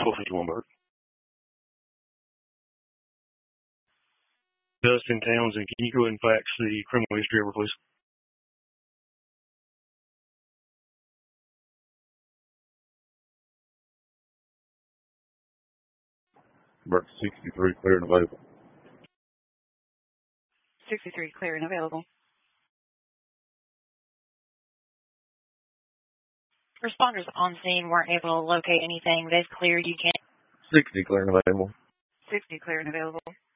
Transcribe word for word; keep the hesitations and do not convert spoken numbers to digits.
four fifty-one Burke. Dustin Townsend, can you go ahead and fax the criminal history over, please? Burke sixty-three, clear and available. sixty-three, clear and available. Responders on scene weren't able to locate anything. They've cleared. You can't. sixty, clear and available. sixty, clear and available.